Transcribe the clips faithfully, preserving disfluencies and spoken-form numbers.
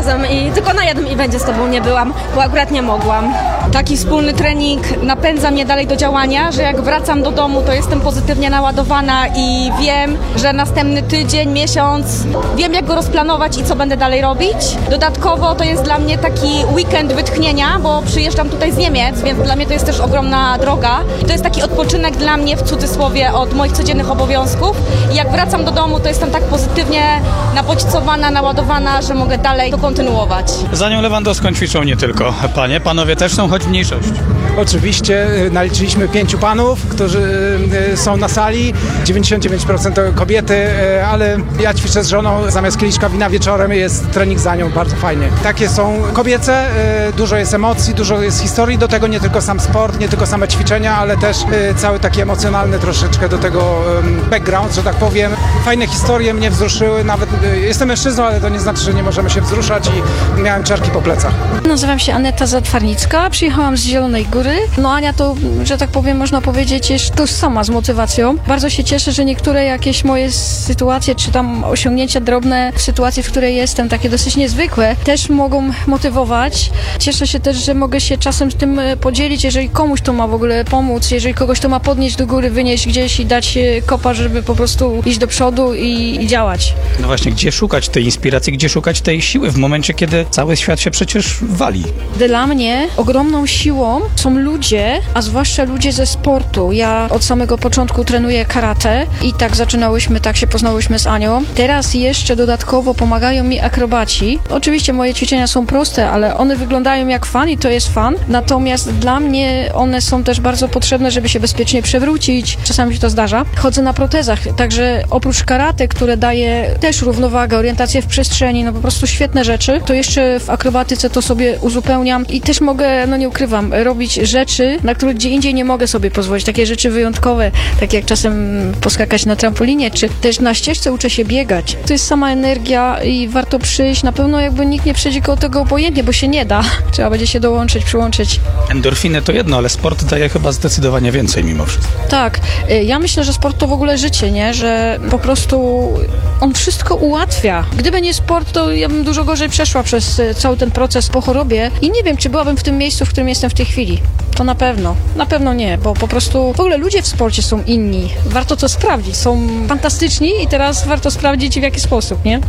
razem i tylko na jednym evencie z tobą nie byłam, bo akurat nie mogłam. Taki wspólny trening napędza mnie dalej do działania, że jak wracam do domu, to jestem pozytywnie naładowana i wiem, że następny tydzień, miesiąc, wiem jak go rozplanować i co będę dalej robić. Dodatkowo to jest dla mnie taki weekend wytchnienia, bo przyjeżdżam tutaj z Niemiec, więc dla mnie to jest też ogromna droga. I to jest taki odpoczynek dla mnie w cudzysłowie od moich codziennych obowiązków. I jak wracam do domu, to jestem tak pozytywnie nabodźcowana, naładowana, że mogę dalej to kontynuować. Za nią Lewandowską ćwiczą nie tylko panie, panowie też są, choć w mniejszości. Oczywiście naliczyliśmy pięciu panów, którzy są na sali, dziewięćdziesiąt dziewięć procent to kobiety, ale ja ćwiczę z żoną, zamiast kieliszka wina wieczorem jest trening za nią, bardzo fajnie. Takie są kobiece, dużo jest emocji, dużo jest historii, do tego nie tylko sam sport, nie tylko same ćwiczenia, ale też cały taki emocjonalny troszeczkę do tego background, że tak powiem. Fajne historie mnie wzruszyły, nawet jestem mężczyzną, ale to nie znaczy, że nie możemy się wzruszać i miałem ciarki po plecach. Nazywam się Aneta Zatwarnicka, przyjechałam z Zielonej Góry. No Ania to, że tak powiem, można powiedzieć, jest tożsama z motywacją. Bardzo się cieszę, że niektóre jakieś moje sytuacje, czy tam osiągnięcia drobne w sytuacji, w której jestem, takie dosyć niezwykłe, też mogą motywować. Cieszę się też, że mogę się czasem z tym podzielić, jeżeli komuś to ma w ogóle pomóc, jeżeli kogoś to ma podnieść do góry, wynieść gdzieś i dać kopa, żeby po prostu iść do przodu i, i działać. No właśnie, gdzie szukać tej inspiracji, gdzie szukać tej siły w momencie, kiedy cały świat się przecież wali? Dla mnie ogromną siłą są ludzie, a zwłaszcza ludzie ze sportu. Ja od samego początku trenuję karate i tak zaczynałyśmy, tak się poznałyśmy z Anią. Teraz jeszcze dodatkowo pomagają mi akrobaci. Oczywiście moje ćwiczenia są proste, ale one wyglądają jak fan i to jest fan. Natomiast dla mnie one są też bardzo potrzebne, żeby się bezpiecznie przewrócić. Czasami się to zdarza. Chodzę na protezach, także oprócz karate, które daje też równowagę, orientację w przestrzeni, no po prostu świetne rzeczy, to jeszcze w akrobatyce to sobie uzupełniam i też mogę, no nie ukrywam, robić rzeczy, na które gdzie indziej nie mogę sobie pozwolić. Takie rzeczy wyjątkowe, tak jak czasem poskakać na trampolinie, czy też na ścieżce uczę się biegać. To jest sama energia i warto przyjść. Na pewno jakby nikt nie przejdzie koło tego obojętnie, bo się nie da. Trzeba będzie się dołączyć, przyłączyć. Endorfiny to jedno, ale sport daje chyba zdecydowanie więcej mimo wszystko. Tak. Ja myślę, że sport to w ogóle życie, nie? Że po prostu on wszystko ułatwia. Gdyby nie sport, to ja bym dużo gorzej przeszła przez cały ten proces po chorobie i nie wiem, czy byłabym w tym miejscu, w którym jestem w tej chwili. To na pewno. Na pewno nie, bo po prostu w ogóle ludzie w sporcie są inni. Warto to sprawdzić. Są fantastyczni i teraz warto sprawdzić w jaki sposób, nie?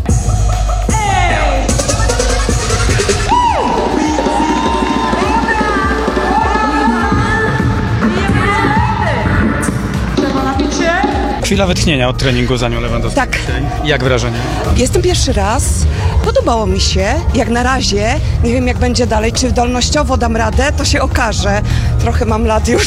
Chwila wytchnienia od treningu za nią Lewandowską. Tak. Jak wrażenie? Jestem pierwszy raz. Podobało mi się. Jak na razie. Nie wiem jak będzie dalej. Czy wydolnościowo dam radę, to się okaże. Trochę mam lat już.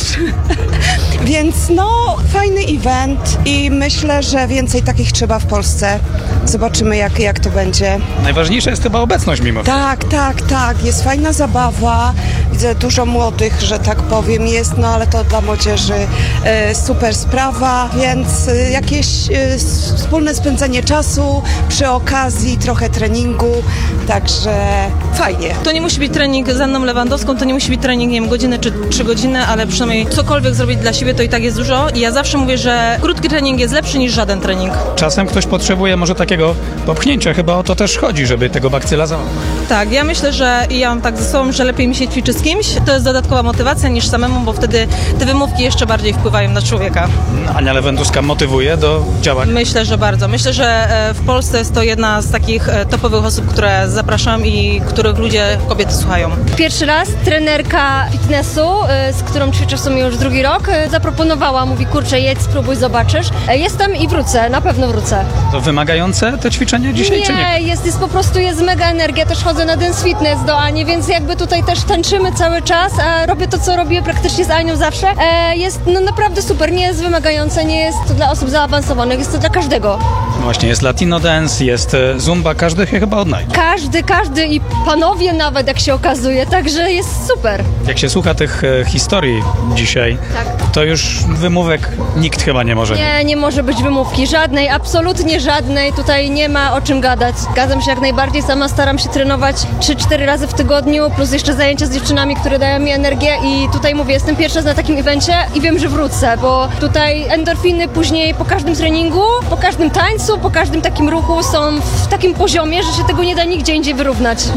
Więc no, fajny event i myślę, że więcej takich trzeba w Polsce. Zobaczymy jak, jak to będzie. Najważniejsza jest chyba obecność mimo wszystko. Tak, tak, tak. Jest fajna zabawa. Widzę dużo młodych, że tak powiem jest, no ale to dla młodzieży e, super sprawa, więc e, jakieś e, wspólne spędzenie czasu przy okazji, trochę treningu, także fajnie. To nie musi być trening z Anną Lewandowską, to nie musi być trening, nie wiem, godzinę czy trzy godziny, ale przynajmniej cokolwiek zrobić dla siebie, to i tak jest dużo i ja zawsze mówię, że krótki trening jest lepszy niż żaden trening. Czasem ktoś potrzebuje może takiego popchnięcia, chyba o to też chodzi, żeby tego bakcyla załapać. Tak, ja myślę, że i ja mam tak ze sobą, że lepiej mi się ćwiczy z kimś, to jest dodatkowa motywacja niż samemu, bo wtedy te wymówki jeszcze bardziej wpływają na człowieka. Ania Lewandowska motywuje do działań. Myślę, że bardzo. Myślę, że w Polsce jest to jedna z takich topowych osób, które zapraszam i których ludzie, kobiety słuchają. Pierwszy raz trenerka fitnessu, z którą ćwiczę w sumie już drugi rok, zaproponowała, mówi kurczę, jedź, spróbuj, zobaczysz. Jestem i wrócę, na pewno wrócę. To wymagające te ćwiczenia dzisiaj, nie, czy nie? Nie, jest, jest po prostu, jest mega energia, też chodzę na dance fitness do Ani, więc jakby tutaj też tańczymy cały czas, a robię to, co robię praktycznie z Anią zawsze. E, jest no naprawdę super, nie jest wymagające, nie jest to dla osób zaawansowanych, jest to dla każdego. No właśnie, jest latino dance, jest zumba, każdy się chyba odnajdzie. Każdy, każdy i panowie nawet, jak się okazuje, także jest super. Jak się słucha tych e, historii dzisiaj, Tak. to już wymówek nikt chyba nie może. Nie, nie może być wymówki, żadnej, absolutnie żadnej, tutaj nie ma o czym gadać. Zgadzam się jak najbardziej, sama staram się trenować trzy cztery razy w tygodniu, plus jeszcze zajęcia z dziewczynami, które dają mi energię i tutaj mówię, jestem pierwsza na takim evencie i wiem, że wrócę, bo tutaj endorfiny później po każdym treningu, po każdym tańcu, po każdym takim ruchu są w takim poziomie, że się tego nie da nigdzie indziej wyrównać.